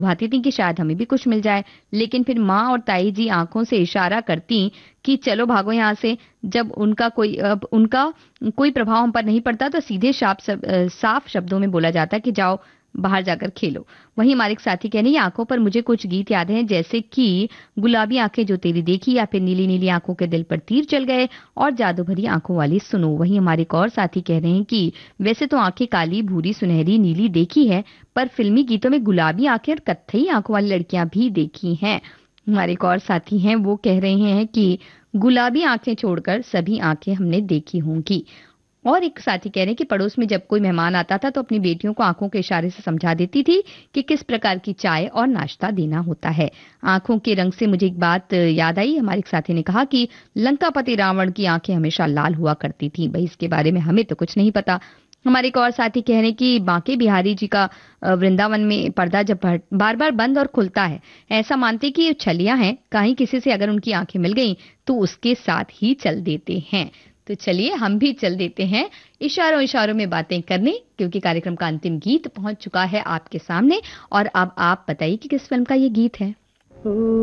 भाती थी कि शायद हमें भी कुछ मिल जाए, लेकिन फिर माँ और ताई जी आंखों से इशारा करती कि चलो भागो यहाँ से। जब उनका कोई प्रभाव हम पर नहीं पड़ता तो सीधे साफ शब्दों में बोला जाता कि जाओ बाहर जाकर खेलो। वहीं हमारे एक साथी कह रहे हैं, आंखों पर मुझे कुछ गीत याद हैं, जैसे कि गुलाबी आंखें जो तेरी देखी, या फिर नीली नीली आंखों के दिल पर तीर चल गए, और जादू भरी आंखों वाली सुनो। वहीं हमारे एक और साथी कह रहे हैं कि वैसे तो आंखें काली, भूरी, सुनहरी, नीली देखी है, पर फिल्मी गीतों में गुलाबी आंखें और कत्थई आंखों वाली लड़कियां भी देखी हैं। हमारे एक और साथी हैं, वो कह रहे हैं कि गुलाबी आंखें छोड़कर सभी आंखें हमने देखी होंगी। और एक साथी कह रहे हैं कि पड़ोस में जब कोई मेहमान आता था तो अपनी बेटियों को आंखों के इशारे से समझा देती थी कि किस प्रकार की चाय और नाश्ता देना होता है। आंखों के रंग से मुझे एक बात याद आई। हमारे एक साथी ने कहा कि लंकापति रावण की आंखें हमेशा लाल हुआ करती थी। भाई इसके बारे में हमें तो कुछ नहीं पता। हमारे एक और साथी कह रहे हैं कि बांके बिहारी जी का वृंदावन में पर्दा जब बार बार बंद और खुलता है, ऐसा मानते कि ये छलियां हैं, कहीं किसी से अगर उनकी आंखें मिल गई तो उसके साथ ही चल देते हैं। तो चलिए हम भी चल देते हैं इशारों इशारों में बातें करने, क्योंकि कार्यक्रम का अंतिम गीत पहुंच चुका है आपके सामने। और अब आप बताइए कि किस फिल्म का ये गीत है।